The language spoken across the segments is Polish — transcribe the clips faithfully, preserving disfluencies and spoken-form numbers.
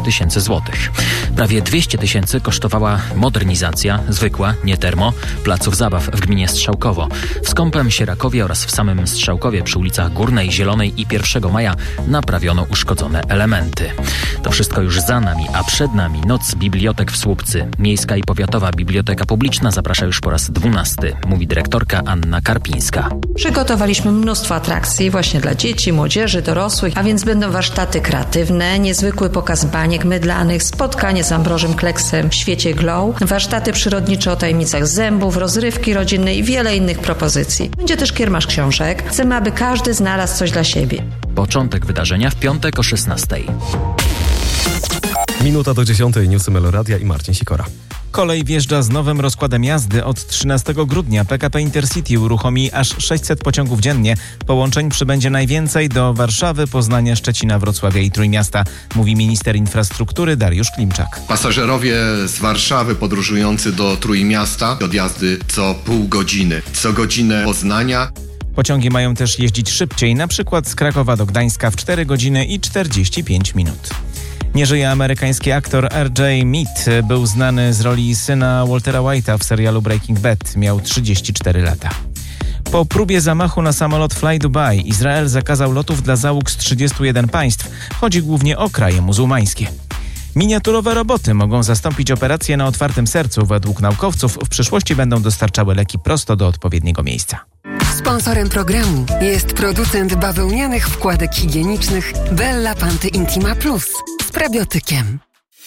tysięcy złotych. Prawie dwieście tysięcy kosztowała modernizacja, zwykła, nie termo, placów zabaw w gminie Strzałkowo. W Skąpem, Sierakowie oraz w samym Strzałkowie przy ulicach Górnej, Zielonej i pierwszego maja naprawiono uszkodzone elementy. To wszystko już za nami, a przed nami Noc Bibliotek w Słupcy. Miejska i Powiatowa Biblioteka Publiczna zaprasza już po raz dwunasty, mówi dyrektorka Anna Karpińska. Przygotowaliśmy mnóstwo atrakcji właśnie dla dzieci, młodzieży, dorosłych, a więc będą warsztaty kreatywne, niezwykły pokaz baniek mydlanych, spotkanie z Ambrożym Kleksem w świecie Glow, warsztaty przyrodnicze o tajemnicach zębów, rozrywki rodzinne i wiele innych propozycji. Będzie też kiermasz książek. Chcemy, aby każdy znalazł coś dla siebie. Początek wydarzenia w piątek o szesnastej. Minuta do dziesiątej, newsy Meloradia i Marcin Sikora. Kolej wjeżdża z nowym rozkładem jazdy. Od trzynastego grudnia P K P Intercity uruchomi aż sześćset pociągów dziennie. Połączeń przybędzie najwięcej do Warszawy, Poznania, Szczecina, Wrocławia i Trójmiasta, mówi minister infrastruktury Dariusz Klimczak. Pasażerowie z Warszawy podróżujący do Trójmiasta odjazdy co pół godziny, co godzinę Poznania. Pociągi mają też jeździć szybciej, na przykład z Krakowa do Gdańska w cztery godziny i czterdzieści pięć minut. Nie żyje amerykański aktor R J Mead. Był znany z roli syna Waltera White'a w serialu Breaking Bad. Miał trzydzieści cztery lata. Po próbie zamachu na samolot Fly Dubai Izrael zakazał lotów dla załóg z trzydziestu jeden państw. Chodzi głównie o kraje muzułmańskie. Miniaturowe roboty mogą zastąpić operacje na otwartym sercu. Według naukowców w przyszłości będą dostarczały leki prosto do odpowiedniego miejsca. Sponsorem programu jest producent bawełnianych wkładek higienicznych Bella Panty Intima Plus z prebiotykiem.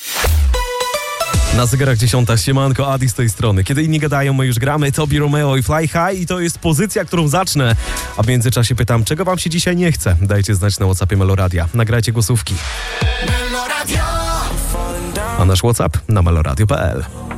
Na zegarach dziesiąta, siemanko, Adi z tej strony. Kiedy inni gadają, my już gramy Tobi Romeo i Fly High i to jest pozycja, którą zacznę. A w międzyczasie pytam, czego wam się dzisiaj nie chce? Dajcie znać na WhatsAppie Meloradia. Nagrajcie głosówki. A nasz WhatsApp na meloradio kropka p l.